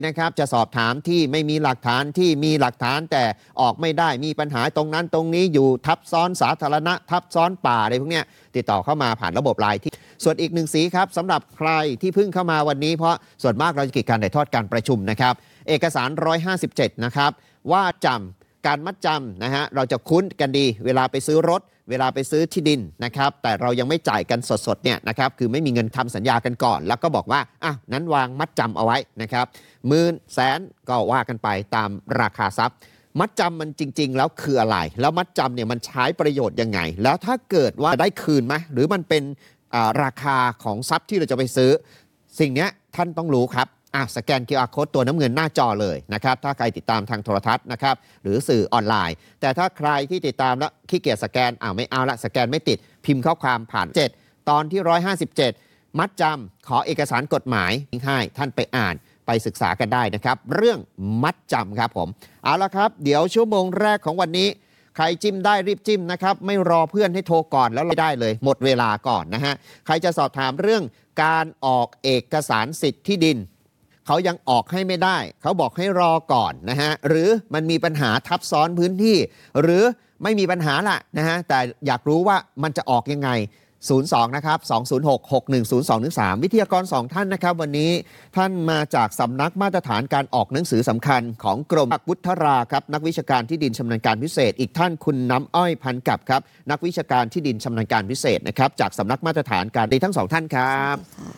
นะครับจะสอบถามที่ไม่มีหลักฐานที่มีหลักฐานแต่ออกไม่ได้มีปัญหาตรงนั้นตรงนี้อยู่ทับซ้อนสาธารณะทับซ้อนป่าอะไรพวกเนี้ยติดต่อเข้ามาผ่านระบบไลน์ที่ส่วนอีกหนึ่งสีครับสำหรับใครที่เพิ่งเข้ามาวันนี้เพราะส่วนมากเราจะกิจการถ่ายทอดการประชุมนะครับเอกสาร157นะครับว่าการมัดจำนะฮะเราจะคุ้นกันดีเวลาไปซื้อรถเวลาไปซื้อที่ดินนะครับแต่เรายังไม่จ่ายกันสดๆเนี่ยนะครับคือไม่มีเงินทำสัญญากันก่อนแล้วก็บอกว่านั้นวางมัดจำเอาไว้นะครับ10,000 แสนก็ว่ากันไปตามราคาทรัพย์มัดจำมันจริงๆแล้วคืออะไรแล้วมัดจำเนี่ยมันใช้ประโยชน์ยังไงแล้วถ้าเกิดว่าได้คืนไหมหรือมันเป็นราคาของทรัพย์ที่เราจะไปซื้อสิ่งนี้ท่านต้องรู้ครับสแกน QR Code ตัวน้ำเงินหน้าจอเลยนะครับถ้าใครติดตามทางโทรทัศน์นะครับหรือสื่อออนไลน์แต่ถ้าใครที่ติดตามแล้วขี้เกียจสแกนไม่เอาละสแกนไม่ติดพิมพ์ข้อความผ่าน7ตอนที่157มัดจำขอเอกสารกฎหมายให้ท่านไปอ่านไปศึกษากันได้นะครับเรื่องมัดจำครับผมเอาละครับเดี๋ยวชั่วโมงแรกของวันนี้ใครจิ้มได้รีบจิ้มนะครับไม่รอเพื่อนให้โทรก่อนแล้วไม่ได้เลยหมดเวลาก่อนนะฮะใครจะสอบถามเรื่องการออกเอกสารสิทธิ์ที่ดินเขายังออกให้ไม่ได้เขาบอกให้รอก่อนนะฮะหรือมันมีปัญหาทับซ้อนพื้นที่หรือไม่มีปัญหาละนะฮะแต่อยากรู้ว่ามันจะออกยังไง02นะครับ206-6102-3วิทยากร2ท่านนะครับวันนี้ท่านมาจากสำนักมาตรฐานการออกหนังสือสำคัญของกรมวุฒิราครับนักวิชาการที่ดินชำนาญการพิเศษอีกท่านคุณน้ำอ้อยพันกับครับนักวิชาการที่ดินชำนาญการพิเศษนะครับจากสำนักมาตรฐานการดีทั้ง2ท่านครับ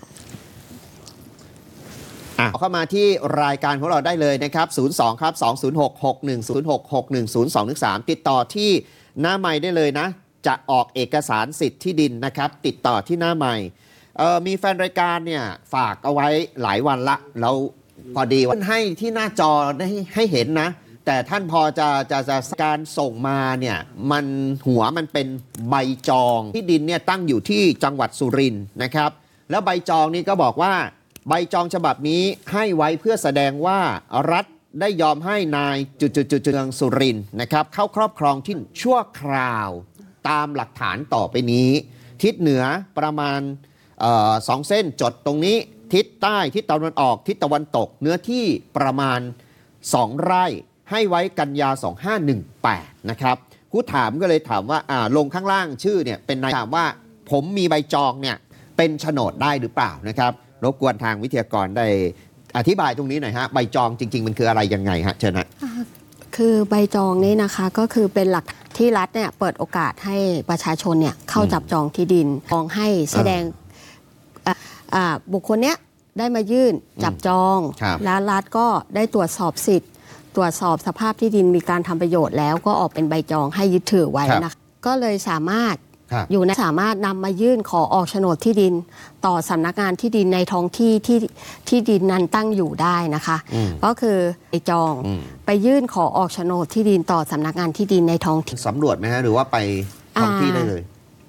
เข้ามาที่รายการของเราได้เลยนะครับ02ครับ206-6106-6102-3ติดต่อที่หน้าไมค์ได้เลยนะจะออกเอกสารสิทธิ์ที่ดินนะครับติดต่อที่หน้าไมค์มีแฟนรายการเนี่ยฝากเอาไว้หลายวันละแล้วพอดีว่าให้ที่หน้าจอให้เห็นนะแต่ท่านพอจะการส่งมาเนี่ยหัวมันเป็นใบจองที่ดินเนี่ยตั้งอยู่ที่จังหวัดสุรินทร์นะครับแล้วใบจองนี้ก็บอกว่าใบจองฉบับนี้ให้ไว้เพื่อแสดงว่ารัฐได้ยอมให้นายจุดสุรินทร์นะครับเข้าครอบครองที่ชั่วคราวตามหลักฐานต่อไปนี้ทิศเหนือประมาณ2 เส้นจดตรงนี้ทิศใต้ทิศตะวันออกทิศตะวันตกเนื้อที่ประมาณ2 ไร่ให้ไว้กันยา2518นะครับผู้ถามก็เลยถามว่าลงข้างล่างชื่อเนี่ยเป็นนายถามว่าผมมีใบจองเนี่ยเป็นโฉนดได้หรือเปล่านะครับรบกวนทางวิทยากรได้อธิบายตรงนี้หน่อยฮะใบจองจริงๆมันคืออะไรยังไงฮะเชิญฮะคือใบจองนี้นะคะก็คือเป็นหลักที่รัฐเนี่ยเปิดโอกาสให้ประชาชนเนี่ยเข้าจับจองที่ดินจองให้แสดงบุคคลเนี้ยได้มายื่นจับจองแล้วรัฐก็ได้ตรวจสอบสิทธิ์ตรวจสอบสภาพที่ดินมีการทำประโยชน์แล้วก็ออกเป็นใบจองให้ยึดถือไว้นะคะก็เลยสามารถสามารถนำมายื่นขอออกโฉนดที่ดินต่อสำนักงานที่ดินในท้องที่ที่ดินนั้นตั้งอยู่ได้นะคะก็คือไปจองไปยื่นขอออกโฉนดที่ดินต่อสำนักงานที่ดินในท้องที่สำรวจไหมฮะหรือว่าไปท้องที่ได้เลย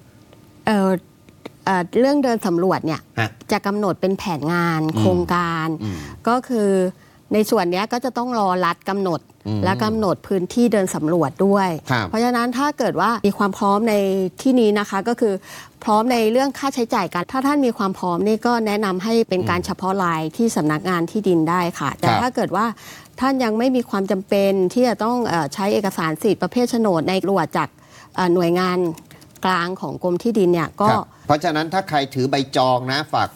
เรื่องเดินสำรวจเนี่ยจะกำหนดเป็นแผนงานโครงการก็คือในส่วนนี้ก็จะต้องรอรัฐกำหนดและกำหนดพื้นที่เดินสำรวจด้วยเพราะฉะนั้นถ้าเกิดว่ามีความพร้อมในที่นี้นะคะก็คือพร้อมในเรื่องค่าใช้จ่ายกันถ้าท่านมีความพร้อมนี่ก็แนะนำให้เป็นการเฉพาะรายที่สำนักงานที่ดินได้ค่ะแต่ถ้าเกิดว่าท่านยังไม่มีความจำเป็นที่จะต้องใช้เอกสารสิทธิ์ประเภทโฉนดในตรวจจากหน่วยงานกลางของกรมที่ดินเนี่ยก็เพราะฉะนั้นถ้าใครถือใบจองนะฝาก